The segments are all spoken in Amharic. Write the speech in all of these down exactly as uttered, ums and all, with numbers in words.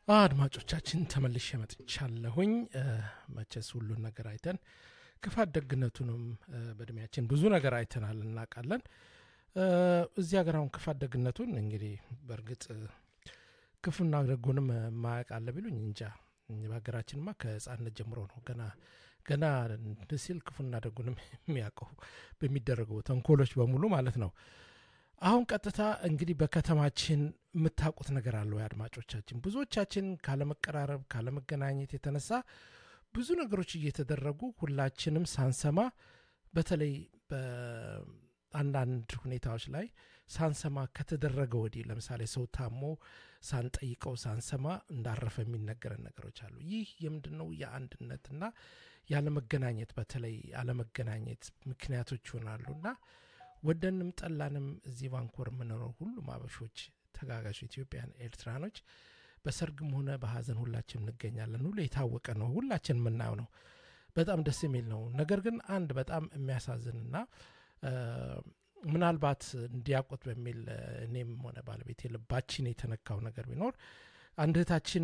አድማጮቻችን ተመልሼ መጥቻለሁኝ። መቼስ ሁሉን ነገር አይተን ክፋት ደግነቱንም በእድሜያችን ብዙ ነገር አይተናል እናውቃለን። እዚህ ሀገር አሁን ክፋት ደግነቱን እንግዲህ በእርግጥ ክፉና ደጉንም ማያውቅ አለ ቢሉኝ እንጃ። በሀገራችንማ ከህፃንነት ጀምሮ ነው ገና ገና ሲል ክፉና ደጉንም የሚያውቀው በሚደረገው ተንኮሎች በሙሉ ማለት ነው። አሁን ቀጥታ እንግዲህ በከተማችን የምታውቁት ነገር አለው አድማጮቻችን። ብዙዎቻችን ካለመቀራረብ ካለመገናኘት የተነሳ ብዙ ነገሮች እየተደረጉ ሁላችንም ሳንሰማ በተለይ በአንዳንድ ሁኔታዎች ላይ ሳንሰማ ከተደረገ ወዲህ ለምሳሌ ሰው ታሞ ሳንጠይቀው ሳንሰማ እንዳረፈ የሚነገረን ነገሮች አሉ። ይህ የምንድነው? የአንድነትና ያለመገናኘት በተለይ ያለመገናኘት ምክንያቶች ይሆናሉና ወደንም ጠላንም እዚህ ቫንኮር የምንኖረው ሁሉም አበሾች ተጋጋሽ ኢትዮጵያን ኤርትራኖች በሰርግም ሆነ በሀዘን ሁላችንም እንገኛለን። ሁሉ የታወቀ ነው፣ ሁላችንም የምናየው ነው። በጣም ደስ የሚል ነው። ነገር ግን አንድ በጣም የሚያሳዝንና ምናልባት እንዲያውቁት በሚል እኔም ሆነ ባለቤቴ ልባችን የተነካው ነገር ቢኖር አንድ እህታችን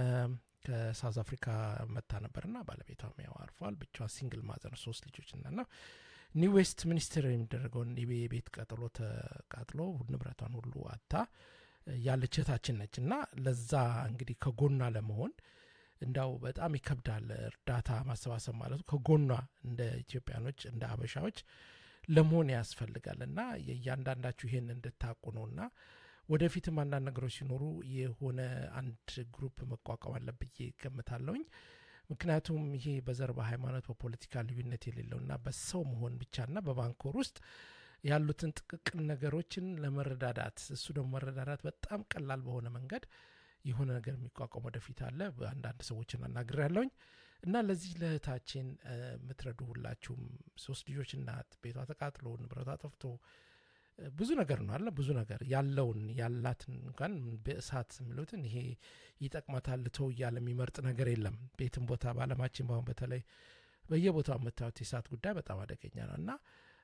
ከሳውዝ አፍሪካ መጣ ነበርና ባለቤቷም ያው አርፏል። ብቻዋን ሲንግል ማዘር ሶስት ልጆች እና ኒው ዌስት ሚኒስትር የሚደረገውን የቤት ቀጥሎ ተቃጥሎ ንብረቷን ሁሉ አጣ ያለች እህታችን ነች እና ለዛ እንግዲህ ከጎኗ ለመሆን እንዳው በጣም ይከብዳል። እርዳታ ማሰባሰብ ማለት ከጎኗ እንደ ኢትዮጵያኖች እንደ አበሻዎች ለመሆን ያስፈልጋልና የእያንዳንዳችሁ ይሄን እንድታቁ ነውና ወደፊትም አንዳንድ ነገሮች ሲኖሩ የሆነ አንድ ግሩፕ መቋቋም አለብኝ ገምታለሁኝ። ምክንያቱም ይሄ በዘር በሃይማኖት በፖለቲካ ልዩነት የሌለውና በሰው መሆን ብቻና በቫንኮር ውስጥ ያሉትን ጥቅቅን ነገሮችን ለመረዳዳት እሱ ደግሞ መረዳዳት በጣም ቀላል በሆነ መንገድ የሆነ ነገር የሚቋቋም ወደፊት አለ። አንዳንድ ሰዎችን አናግሬያለሁኝ እና ለዚህ ለእህታችን የምትረዱ ሁላችሁም ሶስት ልጆች እናት ቤቷ ተቃጥሎ ንብረቷ ጠፍቶ ብዙ ነገር ነው አለ ብዙ ነገር ያለውን ያላትን እንኳን በእሳት የሚሉትን ይሄ ይጠቅማታል ተው እያለ የሚመርጥ ነገር የለም። ቤትም ቦታ ባለማችን ባሁን በተለይ በየቦታው የምታዩት የእሳት ጉዳይ በጣም አደገኛ ነው እና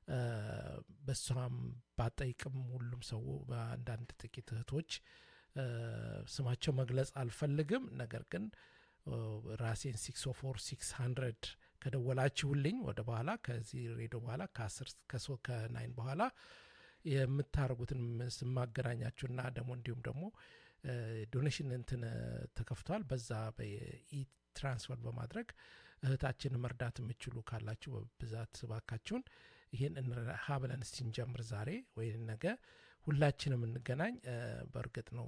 በሷም ባጠይቅም ሁሉም ሰው በአንዳንድ ጥቂት እህቶች ስማቸው መግለጽ አልፈልግም። ነገር ግን ራሴን ሲክስ ኦ ፎር ሲክስ ሀንድረድ ከደወላችሁልኝ ወደ በኋላ ከዚህ ሬዲዮ በኋላ ከአስር ከናይን በኋላ የምታርጉትን ስማገናኛችሁና ደግሞ እንዲሁም ደግሞ ዶኔሽን እንትን ተከፍቷል። በዛ በኢ ትራንስፈር በማድረግ እህታችን መርዳት የምትችሉ ካላችሁ በብዛት ባካችሁን ይሄን እንረዳ ብለን እስቲ እንጀምር ዛሬ ወይ ነገ ሁላችንም እንገናኝ። በእርግጥ ነው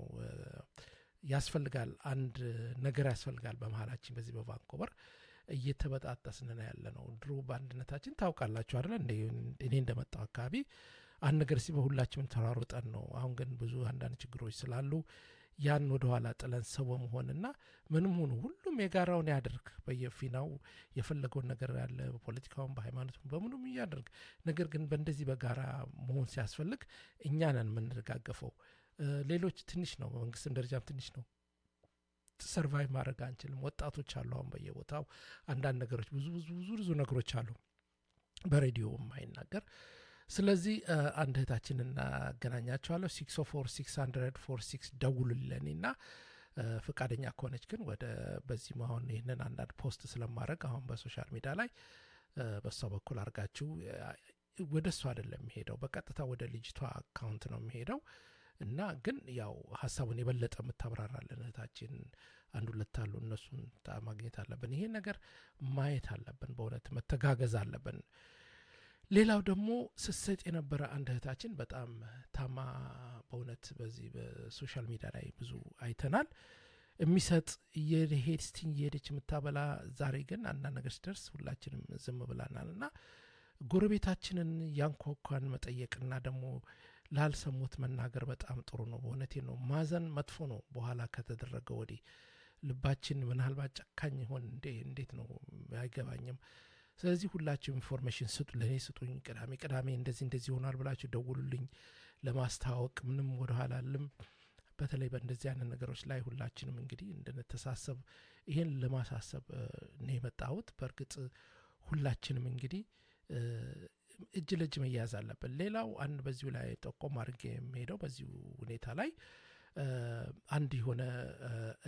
ያስፈልጋል አንድ ነገር ያስፈልጋል። በመሃላችን በዚህ በቫንኮቨር እየተበጣጠስን ነው ያለነው። ድሮ በአንድነታችን ታውቃላችሁ አይደል? እንደ እኔ እንደመጣው አካባቢ አንድ ነገር ሲበ ሁላችንም ተራሩጠን ነው። አሁን ግን ብዙ አንዳንድ ችግሮች ስላሉ ያን ወደ ኋላ ጥለን ሰው መሆንና ምንም ሆኖ ሁሉም የጋራውን ያድርግ በየፊናው የፈለገውን ነገር ያለ በፖለቲካውም በሃይማኖቱም በምኑም ያድርግ። ነገር ግን በእንደዚህ በጋራ መሆን ሲያስፈልግ እኛ ነን የምንደጋገፈው። ሌሎች ትንሽ ነው፣ በመንግስት ደረጃም ትንሽ ነው። ሰርቫይቭ ማድረግ አንችልም። ወጣቶች አሉ አሁን በየቦታው አንዳንድ ነገሮች ብዙ ብዙ ብዙ ብዙ ነገሮች አሉ በሬዲዮ የማይናገር። ስለዚህ አንድ እህታችን እናገናኛቸዋለሁ። ሲክስ ኦ ፎር ሲክስ ሀንድረድ ፎር ሲክስ ደውሉልኝና ፈቃደኛ ከሆነች ግን ወደ በዚህ አሁን ይሄንን አንዳንድ ፖስት ስለማድረግ አሁን በሶሻል ሚዲያ ላይ በሷ በኩል አርጋችሁ ወደ እሷ አይደለም የሚሄደው በቀጥታ ወደ ልጅቷ አካውንት ነው የሚሄደው እና ግን ያው ሐሳቡን የበለጠ የምታብራራለን እህታችን አንድ ሁለት አሉ። እነሱን ማግኘት አለብን። ይሄ ነገር ማየት አለብን። በእውነት መተጋገዝ አለብን። ሌላው ደግሞ ስሰጥ የነበረ አንድ እህታችን በጣም ታማ በእውነት በዚህ በሶሻል ሚዲያ ላይ ብዙ አይተናል። የሚሰጥ የሄድ ስቲንግ የሄደች የምታበላ ዛሬ ግን አንዳንድ ነገር ሲደርስ ሁላችንም ዝም ብላናልና ጎረቤታችንን ያንኳኳን መጠየቅና ደግሞ ላልሰሙት መናገር በጣም ጥሩ ነው። በእውነቴ ነው። ማዘን መጥፎ ነው። በኋላ ከተደረገ ወዲህ ልባችን ምናልባት ጨካኝ ይሆን እንዴ እንዴት ነው አይገባኝም። ስለዚህ ሁላችሁ ኢንፎርሜሽን ስጡ፣ ለኔ ስጡኝ። ቅዳሜ ቅዳሜ እንደዚህ እንደዚህ ሆኗል ብላችሁ ደውሉልኝ ለማስተዋወቅ ምንም ወደ ኋላ አለም። በተለይ በእንደዚህ አይነት ነገሮች ላይ ሁላችንም እንግዲህ እንድንተሳሰብ ይሄን ለማሳሰብ ነው የመጣሁት። በእርግጥ ሁላችንም እንግዲህ እጅ ለእጅ መያዝ አለብን። ሌላው አንድ በዚሁ ላይ ጠቆም አድርጌ የሚሄደው በዚሁ ሁኔታ ላይ አንድ የሆነ